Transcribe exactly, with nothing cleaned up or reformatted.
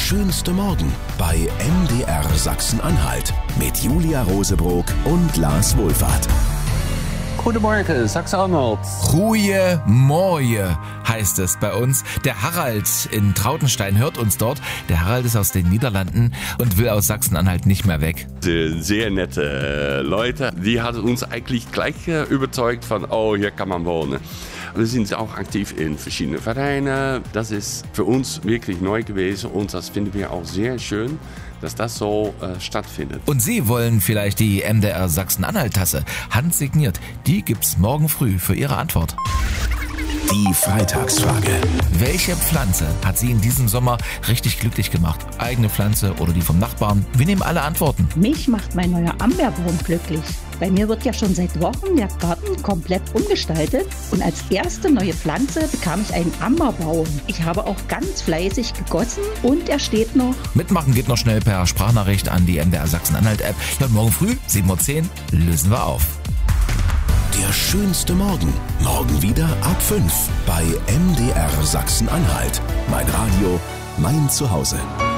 schönste Morgen bei M D R Sachsen-Anhalt mit Julia Rosebrock und Lars Wohlfahrt. Guten Morgen, Sachsen-Anhalt. Ruhe Morje heißt es bei uns. Der Harald in Trautenstein hört uns dort. Der Harald ist aus den Niederlanden und will aus Sachsen-Anhalt nicht mehr weg. Sehr nette Leute. Die haben uns eigentlich gleich überzeugt von, oh, hier kann man wohnen. Wir sind auch aktiv in verschiedenen Vereinen. Das ist für uns wirklich neu gewesen und das finden wir auch sehr schön, dass das so äh, stattfindet. Und Sie wollen vielleicht die M D R Sachsen-Anhalt-Tasse handsigniert. Die gibt's morgen früh für Ihre Antwort. Die Freitagsfrage. Welche Pflanze hat Sie in diesem Sommer richtig glücklich gemacht? Eigene Pflanze oder die vom Nachbarn? Wir nehmen alle Antworten. Mich macht mein neuer Amberbaum glücklich. Bei mir wird ja schon seit Wochen der Garten komplett umgestaltet und als erste neue Pflanze bekam ich einen Amberbaum. Ich habe auch ganz fleißig gegossen und er steht noch. Mitmachen geht noch schnell per Sprachnachricht an die M D R Sachsen-Anhalt-App. Ja, und morgen früh, sieben Uhr zehn, lösen wir auf. Der schönste Morgen. Morgen wieder ab fünf bei M D R Sachsen-Anhalt. Mein Radio, mein Zuhause.